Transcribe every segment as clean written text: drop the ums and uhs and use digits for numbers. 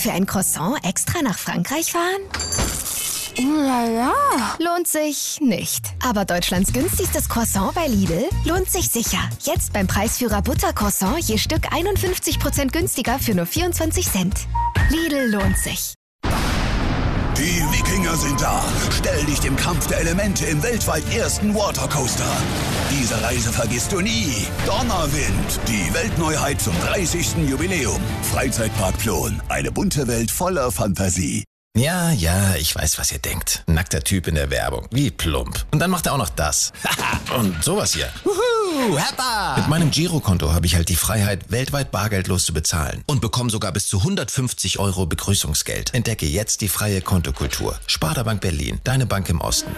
Für ein Croissant extra nach Frankreich fahren? Lala. Lohnt sich nicht. Aber Deutschlands günstigstes Croissant bei Lidl lohnt sich sicher. Jetzt beim Preisführer Buttercroissant je Stück 51% günstiger für nur 24 Cent. Lidl lohnt sich. Die Wikinger sind da. Stell dich dem Kampf der Elemente im weltweit ersten Watercoaster. Diese Reise vergisst du nie. Donnerwind, die Weltneuheit zum 30. Jubiläum. Freizeitpark Plon, eine bunte Welt voller Fantasie. Ja, ich weiß, was ihr denkt. Nackter Typ in der Werbung. Wie plump. Und dann macht er auch noch das. Und sowas hier. Wuhu, Heppa! Mit meinem Girokonto habe ich halt die Freiheit, weltweit bargeldlos zu bezahlen. Und bekomme sogar bis zu 150 € Begrüßungsgeld. Entdecke jetzt die freie Kontokultur. Sparda-Bank Berlin, deine Bank im Osten.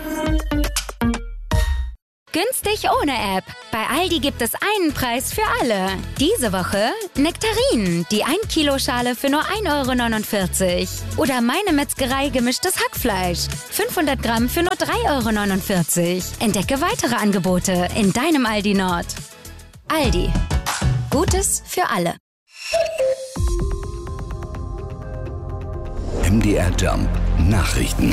Günstig ohne App. Bei Aldi gibt es einen Preis für alle. Diese Woche Nektarinen, die 1 Kilo Schale für nur 1,49 €. Oder meine Metzgerei gemischtes Hackfleisch. 500 Gramm für nur 3,49 €. Entdecke weitere Angebote in deinem Aldi Nord. Aldi. Gutes für alle. MDR Jump Nachrichten.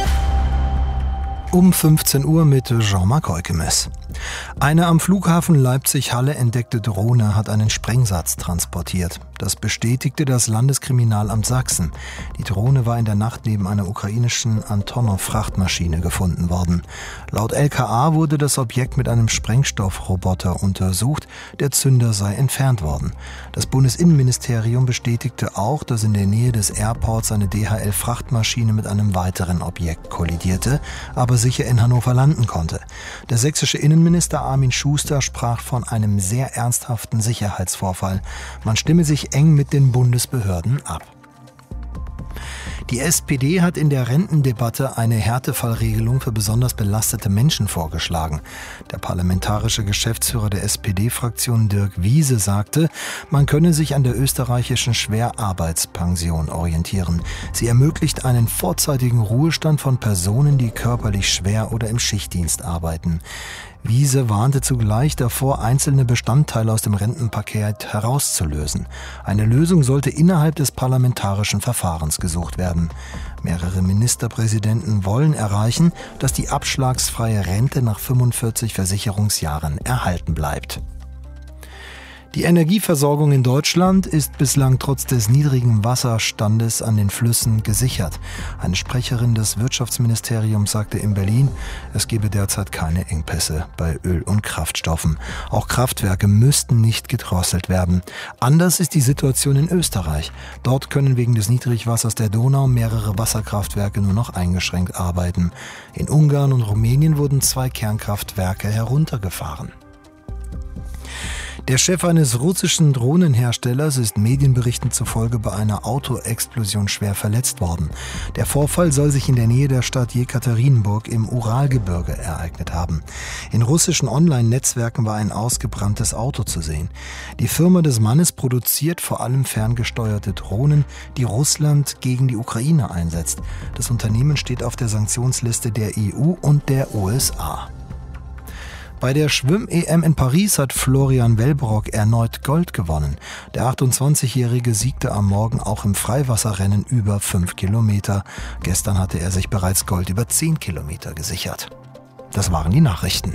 Um 15 Uhr mit Jean-Marc Heukemes. Eine am Flughafen Leipzig-Halle entdeckte Drohne hat einen Sprengsatz transportiert. Das bestätigte das Landeskriminalamt Sachsen. Die Drohne war in der Nacht neben einer ukrainischen Antonov-Frachtmaschine gefunden worden. Laut LKA wurde das Objekt mit einem Sprengstoffroboter untersucht. Der Zünder sei entfernt worden. Das Bundesinnenministerium bestätigte auch, dass in der Nähe des Airports eine DHL-Frachtmaschine mit einem weiteren Objekt kollidierte, aber sicher in Hannover landen konnte. Der sächsische Innenminister Armin Schuster sprach von einem sehr ernsthaften Sicherheitsvorfall. Man stimme sich eng mit den Bundesbehörden ab. Die SPD hat in der Rentendebatte eine Härtefallregelung für besonders belastete Menschen vorgeschlagen. Der parlamentarische Geschäftsführer der SPD-Fraktion Dirk Wiese sagte, man könne sich an der österreichischen Schwerarbeitspension orientieren. Sie ermöglicht einen vorzeitigen Ruhestand von Personen, die körperlich schwer oder im Schichtdienst arbeiten. Wiese warnte zugleich davor, einzelne Bestandteile aus dem Rentenpaket herauszulösen. Eine Lösung sollte innerhalb des parlamentarischen Verfahrens gesucht werden. Mehrere Ministerpräsidenten wollen erreichen, dass die abschlagsfreie Rente nach 45 Versicherungsjahren erhalten bleibt. Die Energieversorgung in Deutschland ist bislang trotz des niedrigen Wasserstandes an den Flüssen gesichert. Eine Sprecherin des Wirtschaftsministeriums sagte in Berlin, es gebe derzeit keine Engpässe bei Öl- und Kraftstoffen. Auch Kraftwerke müssten nicht gedrosselt werden. Anders ist die Situation in Österreich. Dort können wegen des Niedrigwassers der Donau mehrere Wasserkraftwerke nur noch eingeschränkt arbeiten. In Ungarn und Rumänien wurden 2 Kernkraftwerke heruntergefahren. Der Chef eines russischen Drohnenherstellers ist Medienberichten zufolge bei einer Autoexplosion schwer verletzt worden. Der Vorfall soll sich in der Nähe der Stadt Jekaterinburg im Uralgebirge ereignet haben. In russischen Online-Netzwerken war ein ausgebranntes Auto zu sehen. Die Firma des Mannes produziert vor allem ferngesteuerte Drohnen, die Russland gegen die Ukraine einsetzt. Das Unternehmen steht auf der Sanktionsliste der EU und der USA. Bei der Schwimm-EM in Paris hat Florian Wellbrock erneut Gold gewonnen. Der 28-Jährige siegte am Morgen auch im Freiwasserrennen über 5 Kilometer. Gestern hatte er sich bereits Gold über 10 Kilometer gesichert. Das waren die Nachrichten.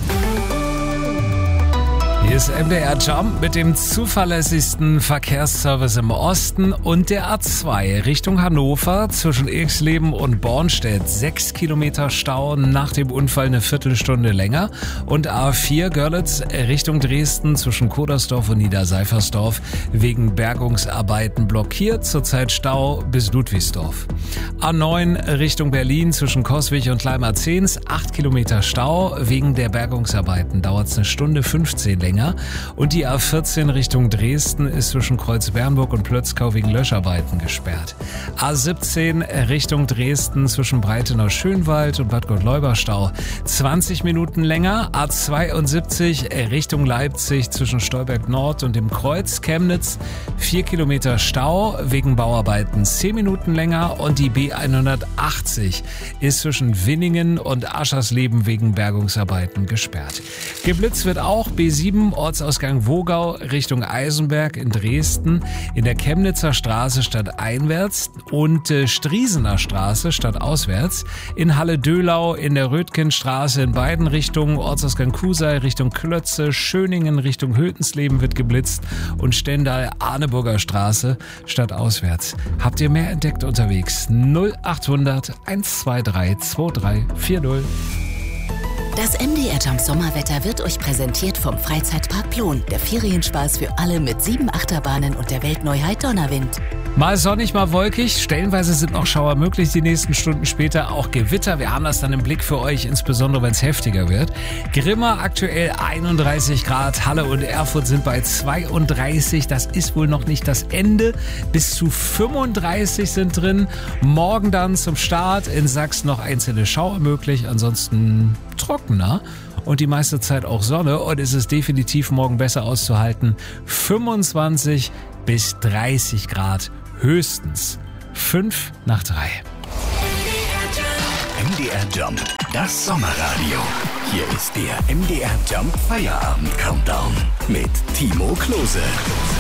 Hier ist MDR Jump mit dem zuverlässigsten Verkehrsservice im Osten und der A2 Richtung Hannover zwischen Irxleben und Bornstedt. 6 Kilometer Stau, nach dem Unfall eine Viertelstunde länger. Und A4 Görlitz Richtung Dresden zwischen Kodersdorf und Niederseifersdorf wegen Bergungsarbeiten blockiert. Zurzeit Stau bis Ludwigsdorf. A9 Richtung Berlin zwischen Coswig und Leimerzehns. 8 Kilometer Stau wegen der Bergungsarbeiten. Dauert es 1 Stunde 15 länger. Und die A14 Richtung Dresden ist zwischen Kreuzbernburg und Plötzkau wegen Löscharbeiten gesperrt. A17 Richtung Dresden zwischen Breitenau-Schönwald und Bad Gottleuba-Stau 20 Minuten länger. A72 Richtung Leipzig zwischen Stolberg Nord und dem Kreuz Chemnitz 4 Kilometer Stau wegen Bauarbeiten 10 Minuten länger. Und die B180 ist zwischen Winningen und Aschersleben wegen Bergungsarbeiten gesperrt. Geblitzt wird auch B7 7, Ortsausgang Wogau Richtung Eisenberg in Dresden, in der Chemnitzer Straße stadteinwärts und Striesener Straße stadtauswärts, in Halle-Döhlau, in der Rötgenstraße in beiden Richtungen, Ortsausgang Kusei Richtung Klötze, Schöningen Richtung Hötensleben wird geblitzt und Stendal-Arneburger Straße stadtauswärts. Habt ihr mehr entdeckt unterwegs? 0800 123 2340. Das MDR Jump Sommerwetter wird euch präsentiert vom Freizeitpark Plon. Der Ferienspaß für alle mit 7 Achterbahnen und der Weltneuheit Donnerwind. Mal sonnig, mal wolkig. Stellenweise sind noch Schauer möglich die nächsten Stunden später. Auch Gewitter. Wir haben das dann im Blick für euch, insbesondere wenn es heftiger wird. Grimma aktuell 31 Grad. Halle und Erfurt sind bei 32. Das ist wohl noch nicht das Ende. Bis zu 35 sind drin. Morgen dann zum Start in Sachsen noch einzelne Schauer möglich. Ansonsten trockener. Und die meiste Zeit auch Sonne. Und es ist definitiv morgen besser auszuhalten. 25 bis 30 Grad. Höchstens 5 nach 3. MDR Jump, das Sommerradio. Hier ist der MDR Jump Feierabend Countdown mit Timo Klose.